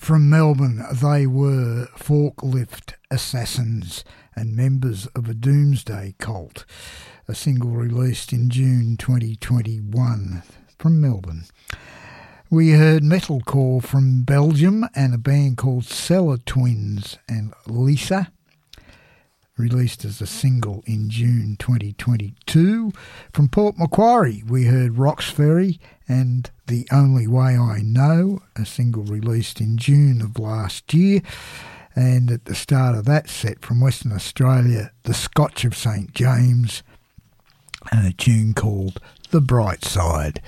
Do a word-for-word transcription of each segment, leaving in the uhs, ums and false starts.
From Melbourne, they were Forklift Assassins and members of a doomsday cult, a single released in June twenty twenty-one from Melbourne. We heard metalcore from Belgium and a band called Cellar Twins and Lisa, released as a single in June twenty twenty-two. From Port Macquarie, we heard Roxferry and The Only Way I Know, a single released in June of last year. And at the start of that set from Western Australia, The Scotch of Saint James, and a tune called The Bright Side.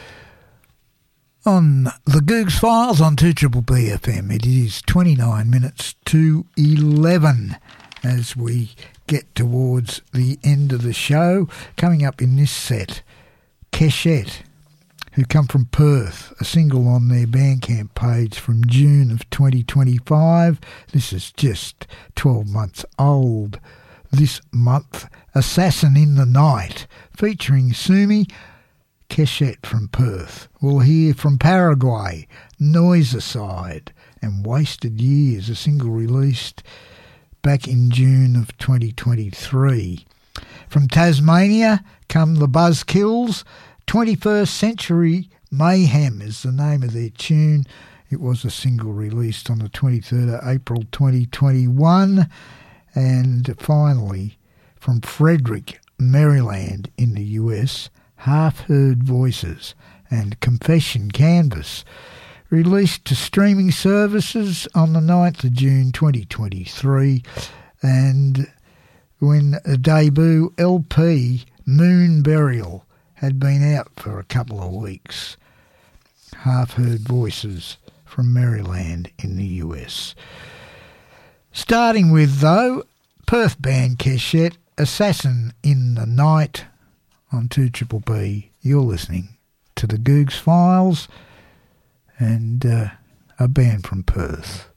On the Googs Files on two B B F M, it is twenty-nine minutes to eleven as we get towards the end of the show. Coming up in this set, Keshet, who come from Perth, a single on their Bandcamp page from June of twenty twenty-five. This is just twelve months old this month. Assassin in the Night, featuring Sumi. Keshet from Perth. We'll hear from Paraguay, Noisicide, and Wasted Years, a single released back in June of twenty twenty-three. From Tasmania come the Buzzkills. twenty-first Century Mayhem is the name of their tune. It was a single released on the twenty-third of April twenty twenty-one. And finally, from Frederick, Maryland in the U S, Half Heard Voices and Confession Canvas, released to streaming services on the ninth of June twenty twenty-three, and when a debut L P, Moon Burial, had been out for a couple of weeks. Half Heard Voices from Maryland in the U S. Starting with, though, Perth band Keshet, Assassin in the Night on two B B B. You're listening to the Googs Files and uh, a band from Perth.